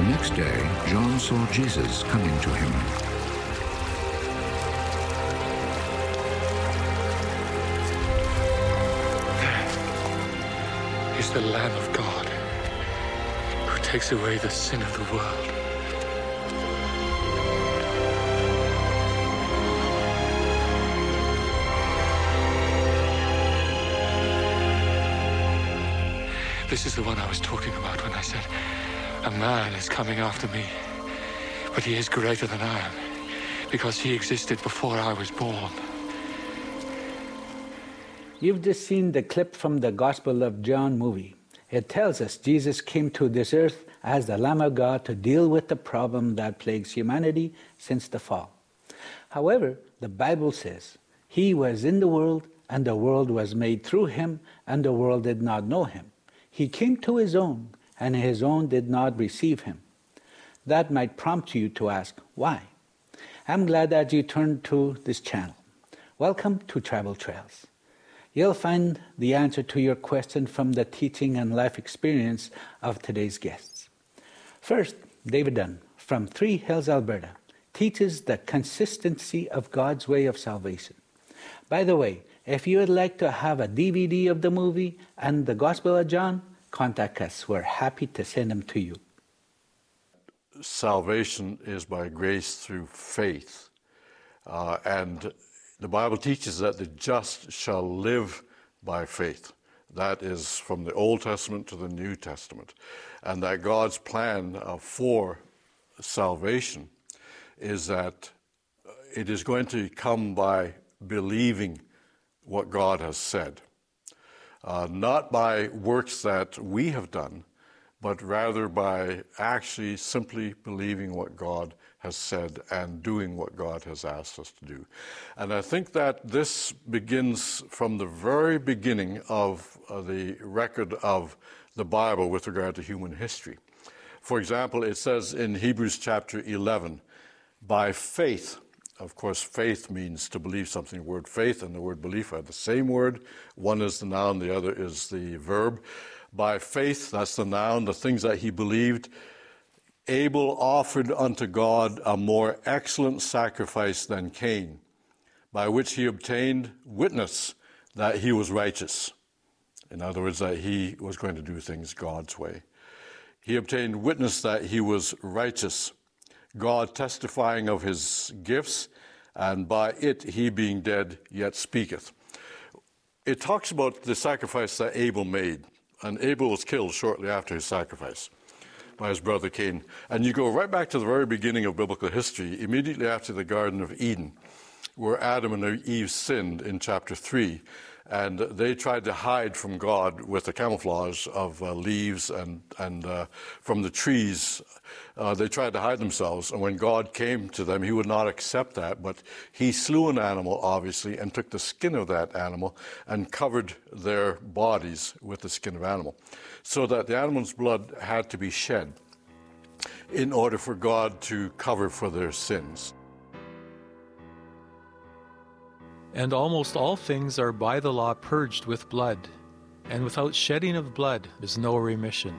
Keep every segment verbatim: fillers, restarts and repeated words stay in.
next day, John saw Jesus coming to him. There is the Lamb of God who takes away the sin of the world. This is the one I was talking about when I said, a man is coming after me, but he is greater than I am, because he existed before I was born. You've just seen the clip from the Gospel of John movie. It tells us Jesus came to this earth as the Lamb of God to deal with the problem that plagues humanity since the fall. However, the Bible says, he was in the world, and the world was made through him, and the world did not know him. He came to his own, and his own did not receive him. That might prompt you to ask, why? I'm glad that you turned to this channel. Welcome to Travel Trails. You'll find the answer to your question from the teaching and life experience of today's guests. First, David Dunn from Three Hills, Alberta, teaches the consistency of God's way of salvation. By the way, if you would like to have a D V D of the movie and the Gospel of John, contact us. We're happy to send them to you. Salvation is by grace through faith. Uh, and the Bible teaches that the just shall live by faith. That is from the Old Testament to the New Testament. And that God's plan uh, for salvation is that it is going to come by believing what God has said. Uh, not by works that we have done, but rather by actually simply believing what God has said and doing what God has asked us to do. And I think that this begins from the very beginning of uh, the record of the Bible with regard to human history. For example, it says in Hebrews chapter eleven, by faith. Of course, faith means to believe something. The word faith and the word belief are the same word. One is the noun, the other is the verb. By faith, that's the noun, the things that he believed, Abel offered unto God a more excellent sacrifice than Cain, by which he obtained witness that he was righteous. In other words, that he was going to do things God's way. He obtained witness that he was righteous, God testifying of his gifts, and by it he being dead yet speaketh. It talks about the sacrifice that Abel made, and Abel was killed shortly after his sacrifice by his brother Cain. And you go right back to the very beginning of biblical history, immediately after the Garden of Eden, where Adam and Eve sinned in chapter three. And they tried to hide from God with the camouflage of uh, leaves and, and uh, from the trees. Uh, they tried to hide themselves. And when God came to them, he would not accept that. But he slew an animal, obviously, and took the skin of that animal and covered their bodies with the skin of animal. So that the animal's blood had to be shed in order for God to cover for their sins. And almost all things are by the law purged with blood, and without shedding of blood is no remission.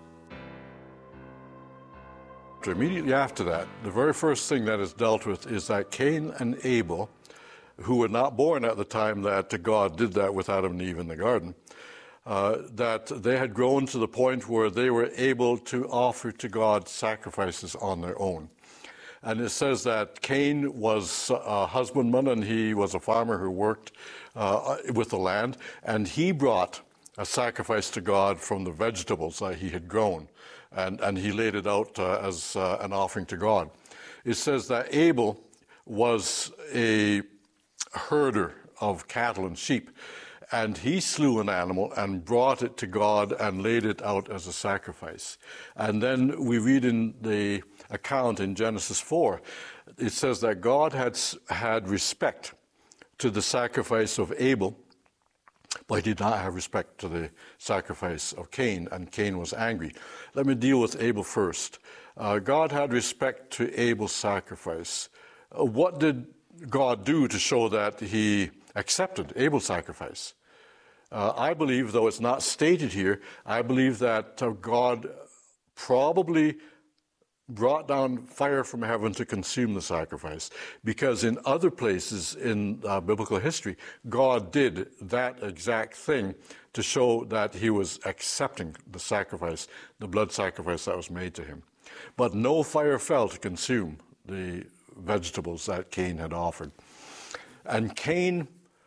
Immediately after that, the very first thing that is dealt with is that Cain and Abel, who were not born at the time that God did that with Adam and Eve in the garden, uh, that they had grown to the point where they were able to offer to God sacrifices on their own. And it says that Cain was a husbandman and he was a farmer who worked uh, with the land, and he brought a sacrifice to God from the vegetables that he had grown, and, and he laid it out uh, as uh, an offering to God. It says that Abel was a herder of cattle and sheep, and he slew an animal and brought it to God and laid it out as a sacrifice. And then we read in the account in Genesis four, it says that God had had respect to the sacrifice of Abel, but he did not have respect to the sacrifice of Cain, and Cain was angry. Let me deal with Abel first. Uh, God had respect to Abel's sacrifice. Uh, what did God do to show that he accepted Abel's sacrifice? Uh, I believe, though it's not stated here, I believe that uh, God probably brought down fire from heaven to consume the sacrifice. Because in other places in uh, biblical history, God did that exact thing to show that he was accepting the sacrifice, the blood sacrifice that was made to him. But no fire fell to consume the vegetables that Cain had offered. And Cain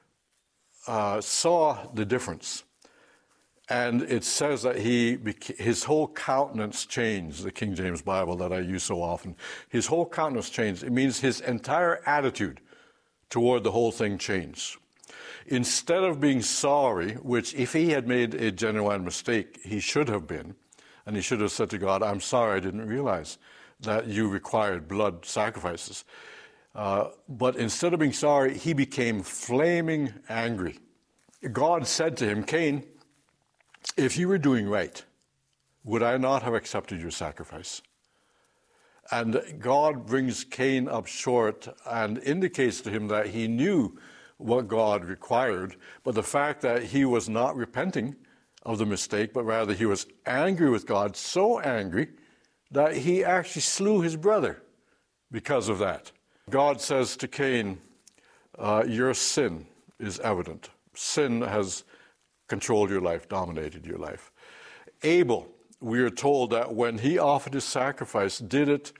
uh, saw the difference. And it says that he his whole countenance changed, the King James Bible that I use so often. His whole countenance changed. It means his entire attitude toward the whole thing changed. Instead of being sorry, which if he had made a genuine mistake, he should have been, and he should have said to God, I'm sorry, I didn't realize that you required blood sacrifices. Uh, but instead of being sorry, he became flaming angry. God said to him, Cain, if you were doing right, would I not have accepted your sacrifice? And God brings Cain up short and indicates to him that he knew what God required, but the fact that he was not repenting of the mistake, but rather he was angry with God, so angry that he actually slew his brother because of that. God says to Cain, uh, your sin is evident. Sin has controlled your life, dominated your life. Abel, we are told that when he offered his sacrifice, did it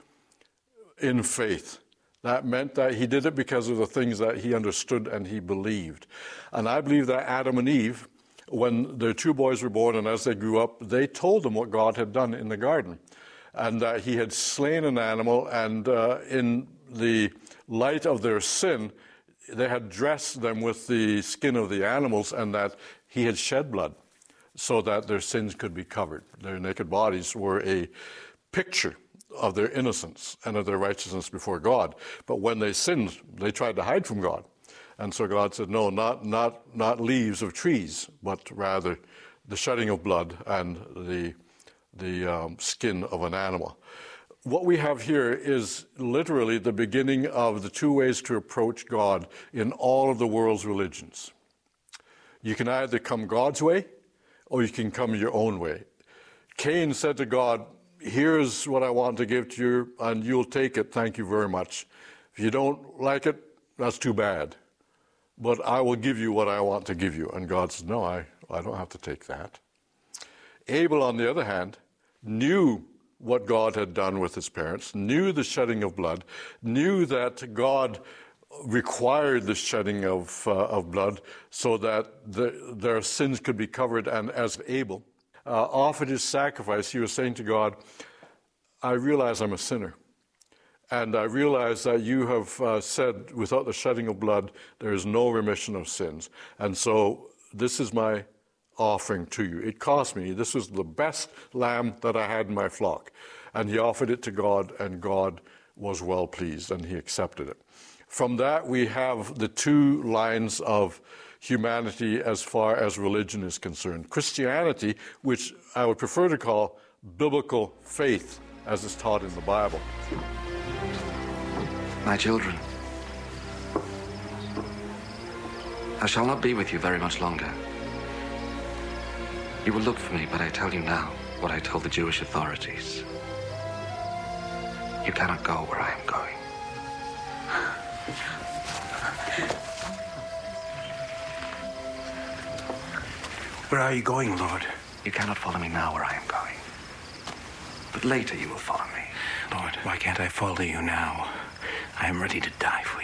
in faith. That meant that he did it because of the things that he understood and he believed. And I believe that Adam and Eve, when their two boys were born and as they grew up, they told them what God had done in the garden. And that he had slain an animal, and uh, in the light of their sin, they had dressed them with the skin of the animals, and that he had shed blood so that their sins could be covered. Their naked bodies were a picture of their innocence and of their righteousness before God. But when they sinned, they tried to hide from God. And so God said, no, not, not, not leaves of trees, but rather the shedding of blood and the, the um, skin of an animal. What we have here is literally the beginning of the two ways to approach God in all of the world's religions. You can either come God's way, or you can come your own way. Cain said to God, here's what I want to give to you, and you'll take it, thank you very much. If you don't like it, that's too bad. But I will give you what I want to give you. And God said, no, I, I don't have to take that. Abel, on the other hand, knew what God had done with his parents, knew the shedding of blood, knew that God required the shedding of, uh, of blood so that the, their sins could be covered. And as Abel uh, offered his sacrifice, he was saying to God, I realize I'm a sinner. And I realize that you have uh, said, without the shedding of blood, there is no remission of sins. And so this is my offering to you. It cost me. This was the best lamb that I had in my flock. And he offered it to God, and God was well pleased, and he accepted it. From that, we have the two lines of humanity as far as religion is concerned. Christianity, which I would prefer to call biblical faith, as is taught in the Bible. My children, I shall not be with you very much longer. You will look for me, but I tell you now what I told the Jewish authorities. You cannot go where I am going. Where are you going, Lord? You cannot follow me now where I am going. But later you will follow me. Lord, why can't I follow you now? I am ready to die for you.